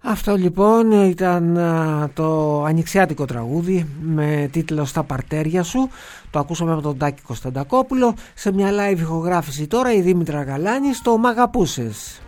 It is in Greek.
Αυτό λοιπόν ήταν το ανοιξιάτικο τραγούδι με τίτλο «Στα παρτέρια σου». Το ακούσαμε από τον Τάκη Κωνσταντακόπουλο σε μια live ηχογράφηση τώρα η Δήμητρα Γαλάνη στο «Μ' αγαπούσες».